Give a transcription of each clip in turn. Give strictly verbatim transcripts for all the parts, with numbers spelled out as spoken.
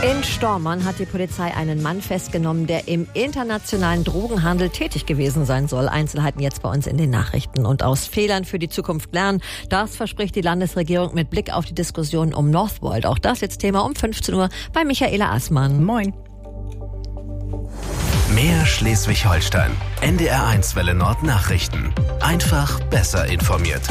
In Stormann hat die Polizei einen Mann festgenommen, der im internationalen Drogenhandel tätig gewesen sein soll. Einzelheiten jetzt bei uns in den Nachrichten. Und aus Fehlern für die Zukunft lernen, das verspricht die Landesregierung mit Blick auf die Diskussion um Northvolt. Auch das jetzt Thema um fünfzehn Uhr bei Michaela Assmann. Moin. Mehr Schleswig-Holstein. N D R eins Welle Nord Nachrichten. Einfach besser informiert.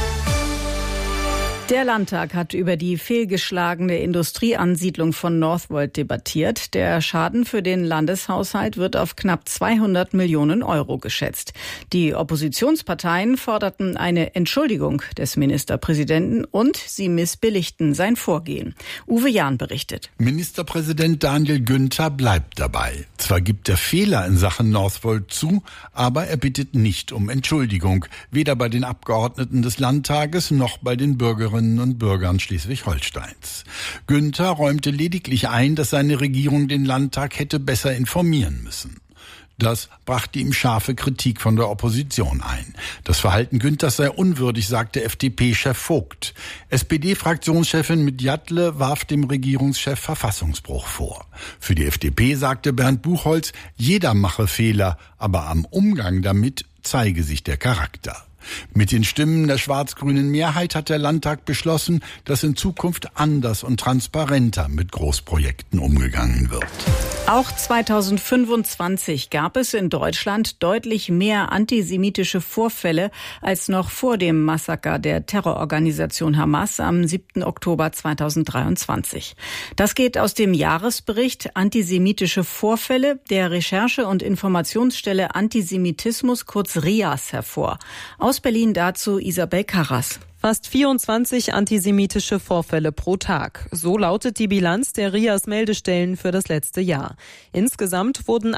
Der Landtag hat über die fehlgeschlagene Industrieansiedlung von Northvolt debattiert. Der Schaden für den Landeshaushalt wird auf knapp zweihundert Millionen Euro geschätzt. Die Oppositionsparteien forderten eine Entschuldigung des Ministerpräsidenten und sie missbilligten sein Vorgehen. Uwe Jahn berichtet. Ministerpräsident Daniel Günther bleibt dabei. Zwar gibt er Fehler in Sachen Northvolt zu, aber er bittet nicht um Entschuldigung. Weder bei den Abgeordneten des Landtages noch bei den Bürgerinnen und Bürgern Schleswig-Holsteins. Günther räumte lediglich ein, dass seine Regierung den Landtag hätte besser informieren müssen. Das brachte ihm scharfe Kritik von der Opposition ein. Das Verhalten Günthers sei unwürdig, sagte F D P-Chef Vogt. S P D-Fraktionschefin Midjatle warf dem Regierungschef Verfassungsbruch vor. Für die F D P sagte Bernd Buchholz, jeder mache Fehler, aber am Umgang damit zeige sich der Charakter. Mit den Stimmen der schwarz-grünen Mehrheit hat der Landtag beschlossen, dass in Zukunft anders und transparenter mit Großprojekten umgegangen wird. Auch zweitausendfünfundzwanzig gab es in Deutschland deutlich mehr antisemitische Vorfälle als noch vor dem Massaker der Terrororganisation Hamas am siebten Oktober zweitausenddreiundzwanzig. Das geht aus dem Jahresbericht Antisemitische Vorfälle der Recherche- und Informationsstelle Antisemitismus, kurz R I A S, hervor. Aus Berlin dazu Isabel Karras. Fast vierundzwanzig antisemitische Vorfälle pro Tag. So lautet die Bilanz der R I A S-Meldestellen für das letzte Jahr. Insgesamt wurden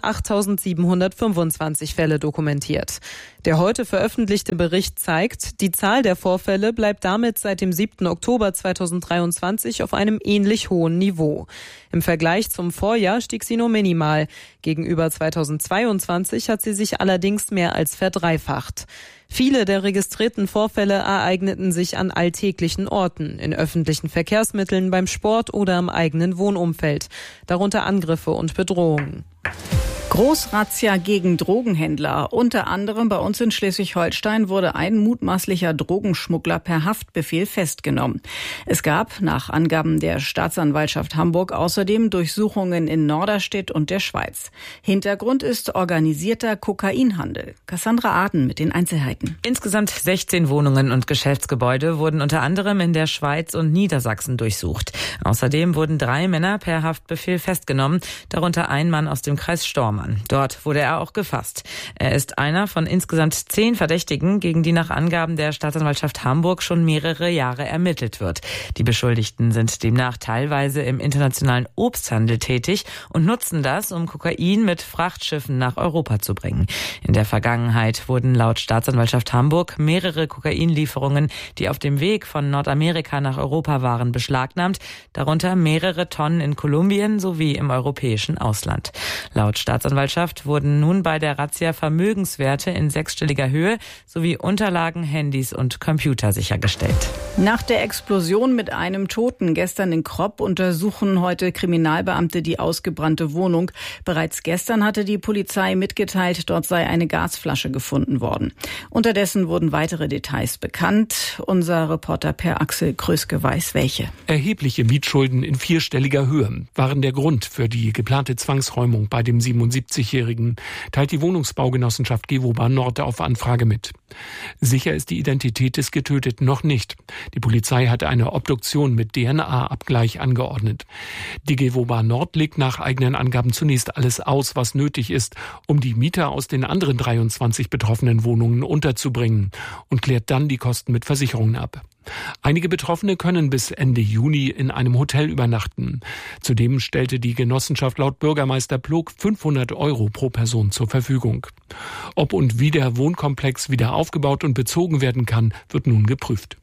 achttausendsiebenhundertfünfundzwanzig Fälle dokumentiert. Der heute veröffentlichte Bericht zeigt, die Zahl der Vorfälle bleibt damit seit dem siebten Oktober zweitausenddreiundzwanzig auf einem ähnlich hohen Niveau. Im Vergleich zum Vorjahr stieg sie nur minimal. Gegenüber zweitausendzweiundzwanzig hat sie sich allerdings mehr als verdreifacht. Viele der registrierten Vorfälle ereigneten sich an alltäglichen Orten, in öffentlichen Verkehrsmitteln, beim Sport oder im eigenen Wohnumfeld, darunter Angriffe und Bedrohungen. Großrazzia gegen Drogenhändler. Unter anderem bei uns in Schleswig-Holstein wurde ein mutmaßlicher Drogenschmuggler per Haftbefehl festgenommen. Es gab nach Angaben der Staatsanwaltschaft Hamburg außerdem Durchsuchungen in Norderstedt und der Schweiz. Hintergrund ist organisierter Kokainhandel. Cassandra Aden mit den Einzelheiten. Insgesamt sechzehn Wohnungen und Geschäftsgebäude wurden unter anderem in der Schweiz und Niedersachsen durchsucht. Außerdem wurden drei Männer per Haftbefehl festgenommen, darunter ein Mann aus dem Kreis Stormann. Dort wurde er auch gefasst. Er ist einer von insgesamt zehn Verdächtigen, gegen die nach Angaben der Staatsanwaltschaft Hamburg schon mehrere Jahre ermittelt wird. Die Beschuldigten sind demnach teilweise im internationalen Obsthandel tätig und nutzen das, um Kokain mit Frachtschiffen nach Europa zu bringen. In der Vergangenheit wurden laut Staatsanwaltschaft Hamburg mehrere Kokainlieferungen, die auf dem Weg von Nordamerika nach Europa waren, beschlagnahmt, darunter mehrere Tonnen in Kolumbien sowie im europäischen Ausland. Laut Staatsanwaltschaft wurden nun bei der Razzia Vermögenswerte in sechsstelliger Höhe sowie Unterlagen, Handys und Computer sichergestellt. Nach der Explosion mit einem Toten gestern in Kropp untersuchen heute Kriminalbeamte die ausgebrannte Wohnung. Bereits gestern hatte die Polizei mitgeteilt, dort sei eine Gasflasche gefunden worden. Unterdessen wurden weitere Details bekannt. Unser Reporter Per Axel Kröske weiß welche. Erhebliche Mietschulden in vierstelliger Höhe waren der Grund für die geplante Zwangsräumung bei dem siebenundsiebzigjährigen, teilt die Wohnungsbaugenossenschaft Gewoba Nord auf Anfrage mit. Sicher ist die Identität des Getöteten noch nicht. Die Polizei hatte eine Obduktion mit D N A-Abgleich angeordnet. Die Gewoba Nord legt nach eigenen Angaben zunächst alles aus, was nötig ist, um die Mieter aus den anderen dreiundzwanzig betroffenen Wohnungen unterzubringen und klärt dann die Kosten mit Versicherungen ab. Einige Betroffene können bis Ende Juni in einem Hotel übernachten. Zudem stellte die Genossenschaft laut Bürgermeister Plog fünfhundert Euro pro Person zur Verfügung. Ob und wie der Wohnkomplex wieder aufgebaut und bezogen werden kann, wird nun geprüft.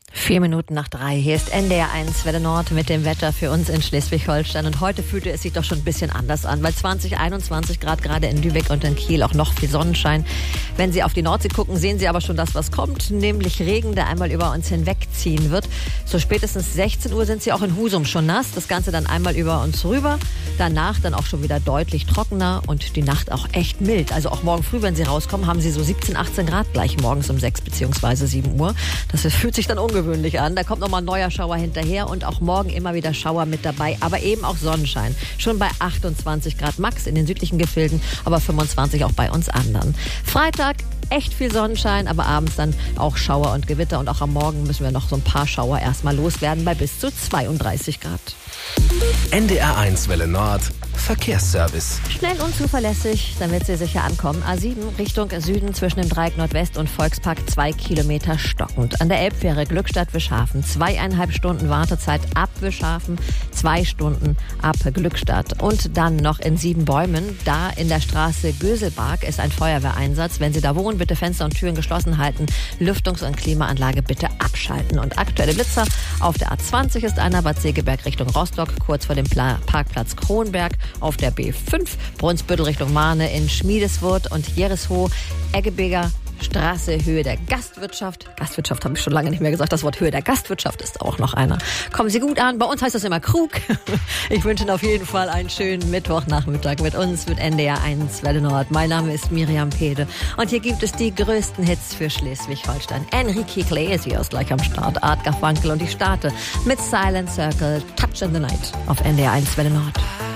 Vier Minuten nach drei. Hier ist N D R eins Welle Nord mit dem Wetter für uns in Schleswig-Holstein. Und heute fühlte es sich doch schon ein bisschen anders an, weil zwanzig, einundzwanzig Grad gerade in Lübeck und in Kiel, auch noch viel Sonnenschein. Wenn Sie auf die Nordsee gucken, sehen Sie aber schon das, was kommt, nämlich Regen, der einmal über uns hinwegziehen wird. So spätestens sechzehn Uhr sind Sie auch in Husum schon nass. Das Ganze dann einmal über uns rüber. Danach dann auch schon wieder deutlich trockener und die Nacht auch echt mild. Also auch morgen früh, wenn Sie rauskommen, haben Sie so siebzehn, achtzehn Grad gleich morgens um sechs bzw. sieben Uhr. Das fühlt sich dann ungewöhnlich an. Da kommt nochmal ein neuer Schauer hinterher und auch morgen immer wieder Schauer mit dabei, aber eben auch Sonnenschein. Schon bei achtundzwanzig Grad max in den südlichen Gefilden, aber fünfundzwanzig auch bei uns anderen. Freitag echt viel Sonnenschein, aber abends dann auch Schauer und Gewitter und auch am Morgen müssen wir noch so ein paar Schauer erstmal loswerden bei bis zu zweiunddreißig Grad. N D R eins Welle Nord Verkehrsservice. Schnell und zuverlässig, damit Sie sicher ankommen. A sieben Richtung Süden zwischen dem Dreieck Nordwest und Volkspark zwei Kilometer stockend. An der Elbfähre Glückstadt-Wischhafen zweieinhalb Stunden Wartezeit ab Wischhafen, zwei Stunden ab Glückstadt. Und dann noch in Siebenbäumen, da in der Straße Göselbark ist ein Feuerwehreinsatz. Wenn Sie da wohnen, bitte Fenster und Türen geschlossen halten, Lüftungs- und Klimaanlage bitte abschalten. Und aktuelle Blitzer auf der A zwanzig ist einer Bad Segeberg Richtung Rostock, kurz vor dem Pla- Parkplatz Kronberg. Auf der B fünf Brunsbüttel Richtung Mahne in Schmiedeswurth und Jerishow, Eggebeger Straße, Höhe der Gastwirtschaft. Gastwirtschaft habe ich schon lange nicht mehr gesagt. Das Wort Höhe der Gastwirtschaft ist auch noch einer. Kommen Sie gut an. Bei uns heißt das immer Krug. Ich wünsche Ihnen auf jeden Fall einen schönen Mittwochnachmittag mit uns, mit N D R eins Welle Nord. Mein Name ist Miriam Pede und hier gibt es die größten Hits für Schleswig-Holstein. Enrique Iglesias gleich am Start, Art Garfunkel und ich starte mit Silent Circle, Touch in the Night auf N D R eins Welle Nord.